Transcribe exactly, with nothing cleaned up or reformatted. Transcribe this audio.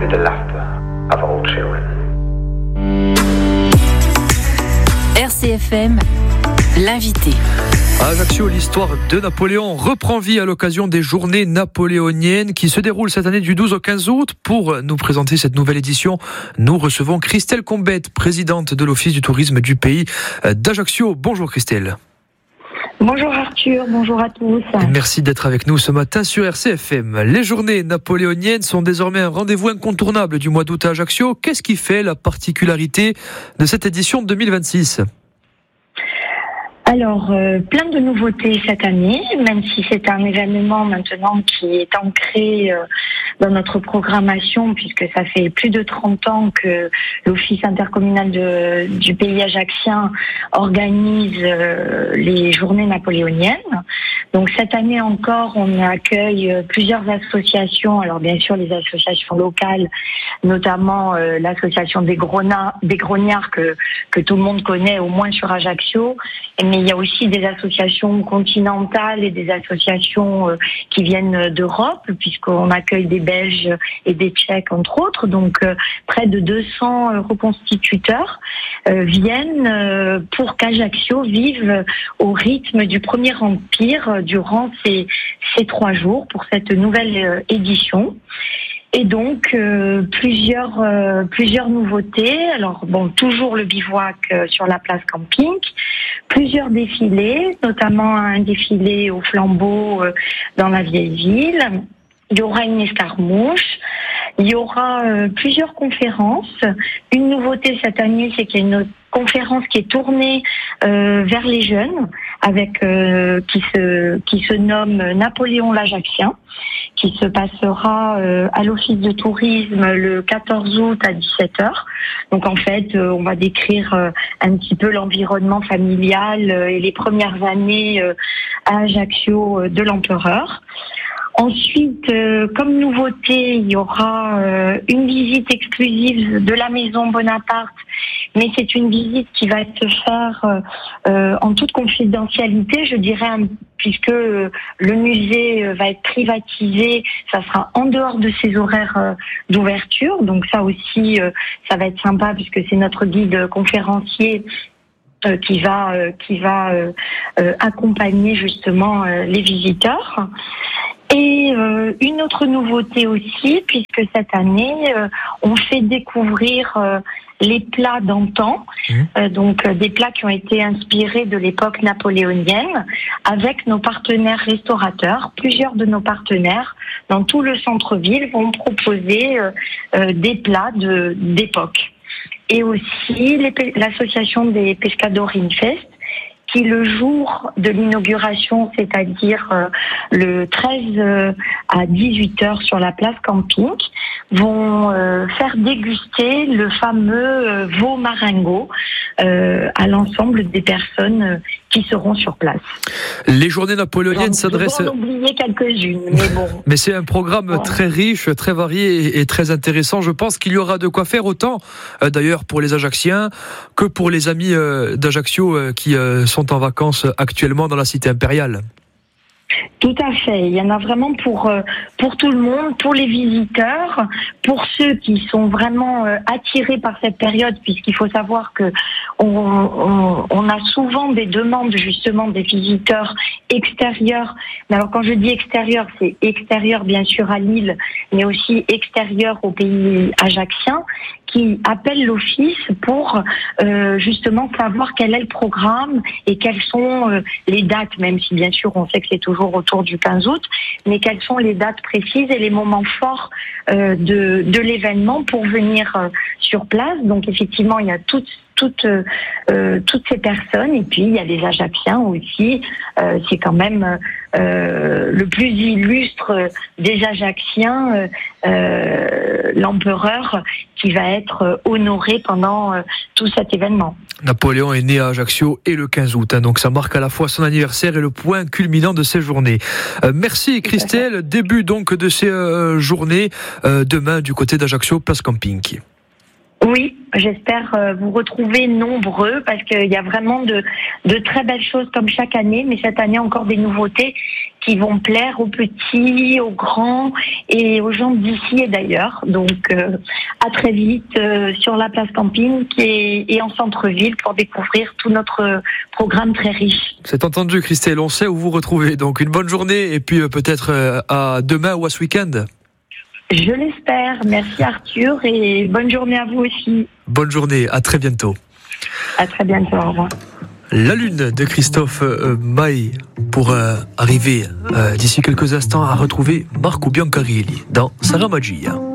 with the laughter of old children. R C F M, l'invité. À Ajaccio, l'histoire de Napoléon reprend vie à l'occasion des journées napoléoniennes qui se déroulent cette année du douze au quinze août. Pour nous présenter cette nouvelle édition, nous recevons Christelle Combette, présidente de l'Office du tourisme du pays d'Ajaccio. Bonjour Christelle. Bonjour Arthur, bonjour à tous. Merci d'être avec nous ce matin sur R C F M. Les journées napoléoniennes sont désormais un rendez-vous incontournable du mois d'août à Ajaccio. Qu'est-ce qui fait la particularité de cette édition deux mille vingt-six ? Alors, euh, plein de nouveautés cette année, même si c'est un événement maintenant qui est ancré euh, dans notre programmation, puisque ça fait plus de trente ans que l'Office intercommunal de, du pays ajaccien organise euh, les journées napoléoniennes. Donc cette année encore, on accueille plusieurs associations, alors bien sûr les associations locales, notamment euh, l'association des, Grona, des Grognards que, que tout le monde connaît au moins sur Ajaccio, mais il y a aussi des associations continentales et des associations euh, qui viennent d'Europe, puisqu'on accueille des Belges et des Tchèques entre autres. Donc euh, près de deux cents euh, reconstituteurs euh, viennent euh, pour qu'Ajaccio vive au rythme du Premier Empire euh, durant ces, ces trois jours pour cette nouvelle euh, édition. Et donc euh, plusieurs euh, plusieurs nouveautés. Alors bon, toujours le bivouac euh, sur la place camping, plusieurs défilés, notamment un défilé au flambeau euh, dans la vieille ville. Il y aura une escarmouche. Il y aura euh, plusieurs conférences. Une nouveauté cette année, c'est qu'il y a une conférence qui est tournée euh, vers les jeunes, avec euh, qui se qui se nomme Napoléon l'Ajaccien, qui se passera euh, à l'Office de tourisme le quatorze août à dix-sept heures. Donc en fait, euh, on va décrire euh, un petit peu l'environnement familial euh, et les premières années euh, à Ajaccio euh, de l'empereur. Ensuite, euh, comme nouveauté, il y aura euh, une visite exclusive de la maison Bonaparte, mais c'est une visite qui va se faire euh, euh, en toute confidentialité, je dirais, puisque euh, le musée euh, va être privatisé, ça sera en dehors de ses horaires euh, d'ouverture. Donc ça aussi, euh, ça va être sympa puisque c'est notre guide conférencier euh, qui va euh, qui va euh, euh, accompagner justement euh, les visiteurs. Et euh, une autre nouveauté aussi, puisque cette année, euh, on fait découvrir euh, les plats d'antan, mmh. euh, donc euh, des plats qui ont été inspirés de l'époque napoléonienne, avec nos partenaires restaurateurs. Plusieurs de nos partenaires, dans tout le centre-ville, vont proposer euh, euh, des plats de, d'époque. Et aussi les, l'association des Pescadores Infest, qui le jour de l'inauguration, c'est-à-dire euh, le treize euh, à dix-huit heures sur la place camping, vont euh, faire déguster le fameux euh, veau marengo euh, à l'ensemble des personnes euh, qui seront sur place. Les journées napoléoniennes s'adressent... Je vais en oublier quelques-unes, mais bon. Mais c'est un programme ouais. très riche, très varié et très intéressant. Je pense qu'il y aura de quoi faire autant, euh, d'ailleurs, pour les Ajacciens que pour les amis euh, d'Ajaccio euh, qui euh, sont en vacances actuellement dans la cité impériale. Tout à fait. Il y en a vraiment pour pour tout le monde, pour les visiteurs, pour ceux qui sont vraiment attirés par cette période, puisqu'il faut savoir que on, on, on a souvent des demandes justement des visiteurs extérieurs. Mais alors quand je dis extérieur, c'est extérieur bien sûr à Lille, mais aussi extérieur au pays ajaccien, qui appellent l'office pour euh, justement savoir quel est le programme et quelles sont euh, les dates, même si bien sûr on sait que c'est toujours autour du quinze août, mais quelles sont les dates précises et les moments forts euh, de, de l'événement pour venir euh, sur place. Donc effectivement, il y a toutes toutes euh, toutes ces personnes, et puis il y a les Ajacciens aussi. Euh, c'est quand même euh, le plus illustre des Ajacciens, euh, euh, l'empereur, qui va être honoré pendant euh, tout cet événement. Napoléon est né à Ajaccio et le quinze août, hein, donc ça marque à la fois son anniversaire et le point culminant de ces journées. Euh, merci Christelle, début donc de ces euh, journées euh, demain du côté d'Ajaccio, place camping. Oui, j'espère euh, vous retrouver nombreux parce qu'il y a vraiment de, de très belles choses comme chaque année, mais cette année encore des nouveautés qui vont plaire aux petits, aux grands et aux gens d'ici et d'ailleurs. Donc euh, à très vite euh, sur la place Camping qui est, et en centre-ville pour découvrir tout notre programme très riche. C'est entendu, Christelle, on sait où vous retrouvez. Donc une bonne journée et puis euh, peut-être euh, à demain ou à ce week-end. Je l'espère. Merci Arthur et bonne journée à vous aussi. Bonne journée, à très bientôt. À très bientôt, au revoir. La Lune de Christophe euh, Maé pour euh, arriver euh, d'ici quelques instants à retrouver Marco Biancarelli dans Sarah Magia.